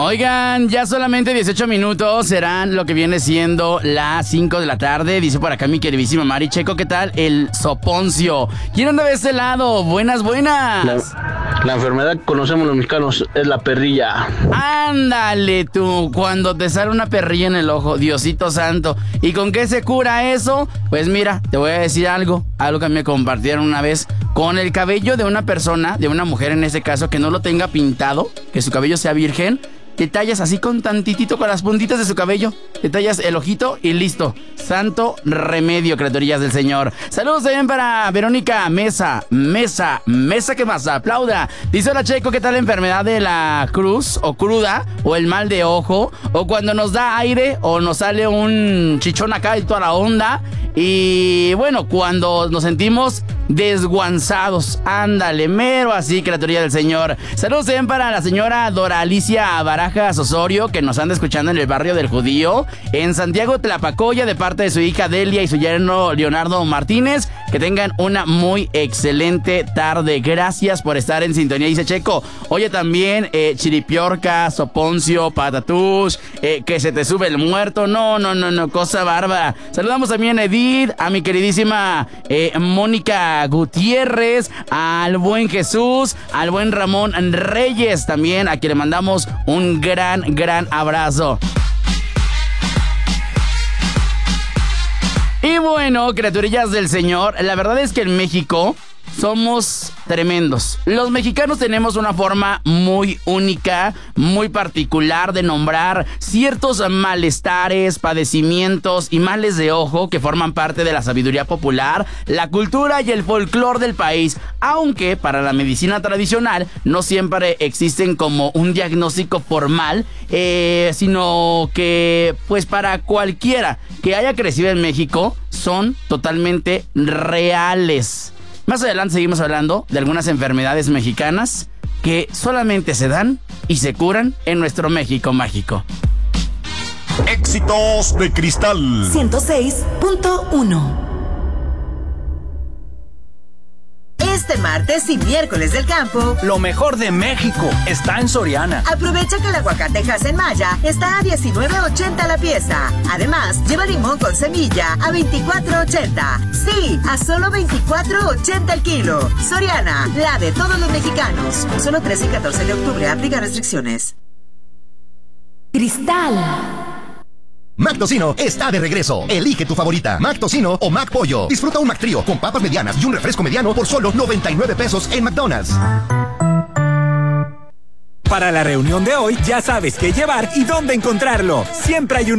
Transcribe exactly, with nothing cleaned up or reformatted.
Oigan, ya solamente dieciocho minutos serán lo que viene siendo las cinco de la tarde. Dice por acá mi queridísima Mari Checo, ¿qué tal? El soponcio. ¿Quién anda de este lado? Buenas, buenas. La, la enfermedad que conocemos los mexicanos es la perrilla. Ándale tú, cuando te sale una perrilla en el ojo, Diosito santo. ¿Y con qué se cura eso? Pues mira, te voy a decir algo, algo que me compartieron una vez. Con el cabello de una persona, de una mujer en este caso, que no lo tenga pintado, que su cabello sea virgen, te tallas así con tantitito, con las puntitas de su cabello, te tallas el ojito y listo. Santo remedio, criaturillas del Señor. Saludos también para Verónica Mesa, Mesa, Mesa que más aplauda. Dice: hola Checo, ¿qué tal la enfermedad de la cruz o cruda o el mal de ojo? O cuando nos da aire o nos sale un chichón acá y toda la onda. Y bueno, cuando nos sentimos desguanzados, ándale, mero así, criaturilla del Señor. Saludos también para la señora Dora Alicia Barajas Osorio, que nos anda escuchando en el barrio del Judío, en Santiago Tlapacoya, de parte de su hija Delia y su yerno Leonardo Martínez. Que tengan una muy excelente tarde. Gracias por estar en sintonía, dice Checo. Oye, también eh, chiripiorca, soponcio, patatús, eh, que se te sube el muerto. No, no, no, no, cosa bárbara. Saludamos también a Edith, a mi queridísima eh, Mónica Gutiérrez, al buen Jesús, al buen Ramón Reyes también, a quien le mandamos un gran, gran abrazo. Y bueno, criaturillas del Señor, la verdad es que en México somos tremendos. Los mexicanos tenemos una forma muy única, muy particular de nombrar ciertos malestares, padecimientos y males de ojo que forman parte de la sabiduría popular, la cultura y el folclore del país, aunque para la medicina tradicional no siempre existen como un diagnóstico formal, eh, sino que pues para cualquiera que haya crecido en México son totalmente reales. Más adelante seguimos hablando de algunas enfermedades mexicanas que solamente se dan y se curan en nuestro México mágico. Éxitos de Cristal ciento seis punto uno. Este martes y miércoles del campo, lo mejor de México está en Soriana. Aprovecha que el aguacatejas en Maya está a diecinueve ochenta la pieza. Además, lleva limón con semilla a veinticuatro ochenta. Sí, a solo veinticuatro ochenta el kilo. Soriana, la de todos los mexicanos. Solo trece y catorce de octubre, aplica restricciones. Cristal. Mac Tocino está de regreso. Elige tu favorita, Mac Tocino o Mac Pollo. Disfruta un Mac Trío con papas medianas y un refresco mediano por solo noventa y nueve pesos en McDonald's. Para la reunión de hoy, ya sabes qué llevar y dónde encontrarlo. Siempre hay un